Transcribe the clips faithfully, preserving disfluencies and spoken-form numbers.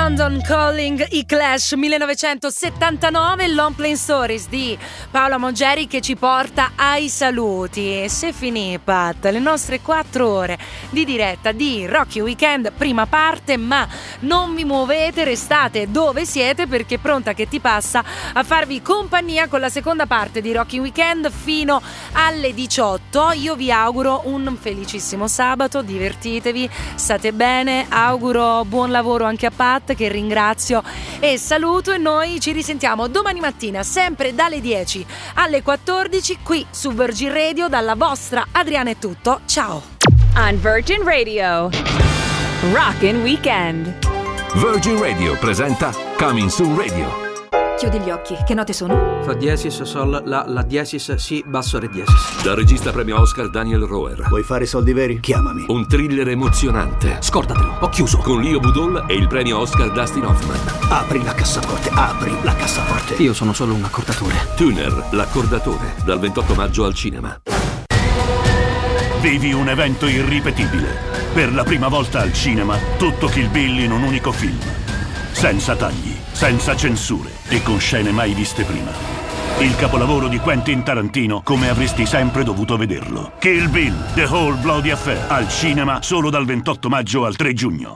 London Calling, i Clash, millenovecentosettantanove, Long Plain Stories di Paola Mongeri che ci porta ai saluti. E se finì, Pat, le nostre quattro ore di diretta di Rocky Weekend, prima parte, ma non vi muovete, restate dove siete perché Pronta che ti passa a farvi compagnia con la seconda parte di Rocky Weekend fino alle diciotto. Io vi auguro un felicissimo sabato, divertitevi, state bene, auguro buon lavoro anche a Pat che ringrazio e saluto, e noi ci risentiamo domani mattina sempre dalle dieci alle quattordici qui su Virgin Radio. Dalla vostra Adriana è tutto, ciao. On Virgin Radio, Rockin' Weekend. Virgin Radio presenta Coming Soon Radio. Chiudi gli occhi, che note sono? Fa diesis, sol, la, la diesis, si, basso, re diesis. Dal regista premio Oscar Daniel Roer. Vuoi fare soldi veri? Chiamami. Un thriller emozionante. Scordatelo, ho chiuso. Con Leo Budol e il premio Oscar Dustin Hoffman. Apri la cassaforte, apri la cassaforte. Io sono solo un accordatore. Tuner, l'accordatore, dal ventotto maggio al cinema. Vivi un evento irripetibile. Per la prima volta al cinema, tutto Kill Bill in un unico film. Senza tagli, senza censure e con scene mai viste prima. Il capolavoro di Quentin Tarantino come avresti sempre dovuto vederlo. Kill Bill, The Whole Bloody Affair, al cinema solo dal ventotto maggio al tre giugno.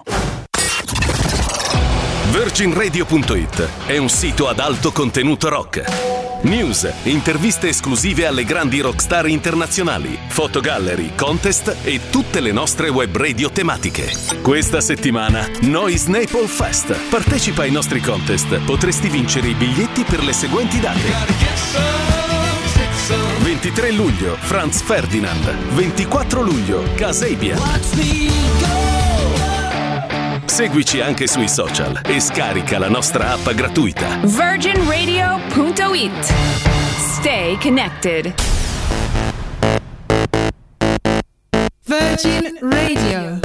Virgin Radio punto it è un sito ad alto contenuto rock. News, interviste esclusive alle grandi rockstar internazionali, fotogallery, contest e tutte le nostre web radio tematiche. Questa settimana Noise Naples Fest. Partecipa ai nostri contest, potresti vincere i biglietti per le seguenti date: ventitré luglio Franz Ferdinand, ventiquattro luglio Kasabian. Seguici anche sui social e scarica la nostra app gratuita. Virgin Radio punto it. Stay connected. Virgin Radio.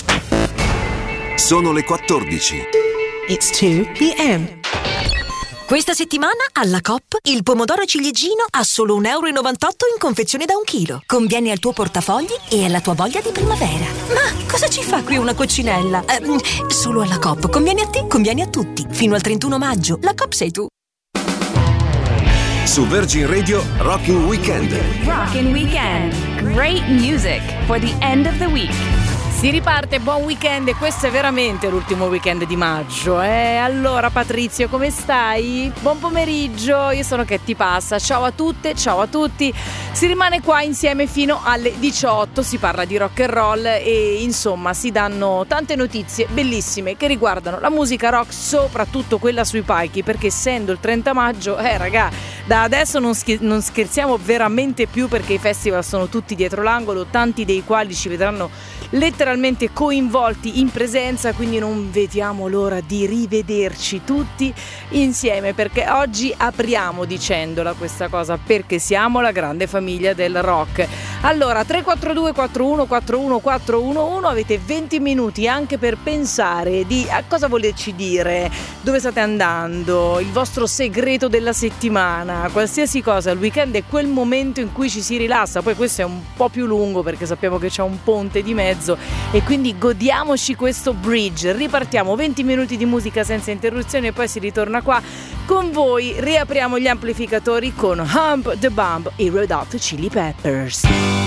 Sono le quattordici. It's two p.m. Questa settimana alla Coop il pomodoro ciliegino a solo un euro e novantotto in confezione da un chilo. Conviene al tuo portafogli e alla tua voglia di primavera. Ma cosa ci fa qui una coccinella? Eh, solo alla Coop. Conviene a te, conviene a tutti. Fino al trentuno maggio. La Coop sei tu. Su Virgin Radio, Rockin' Weekend. Rockin' Weekend. Great music for the end of the week. Si riparte, buon weekend, e questo è veramente l'ultimo weekend di maggio. Eh, allora Patrizio, come stai? Buon pomeriggio, io sono Che ti passa. Ciao a tutte, ciao a tutti. Si rimane qua insieme fino alle diciotto, si parla di rock and roll e insomma si danno tante notizie bellissime che riguardano la musica rock, soprattutto quella sui palchi, perché essendo il trenta maggio, eh raga, da adesso non, scher- non scherziamo veramente più, perché i festival sono tutti dietro l'angolo, tanti dei quali ci vedranno letteralmente coinvolti in presenza, quindi non vediamo l'ora di rivederci tutti insieme, perché oggi apriamo dicendola questa cosa, perché siamo la grande famiglia del rock. Allora tre quattro due quattro uno quattro uno quattro uno uno, avete venti minuti anche per pensare di a cosa volerci dire, dove state andando, il vostro segreto della settimana, qualsiasi cosa. Il weekend è quel momento in cui ci si rilassa, poi questo è un po' più lungo perché sappiamo che c'è un ponte di mezzo e quindi godiamoci questo bridge. Ripartiamo, venti minuti di musica senza interruzioni e poi si ritorna qua con voi. Riapriamo gli amplificatori con Hump the Bump e Red Hot Chili Peppers.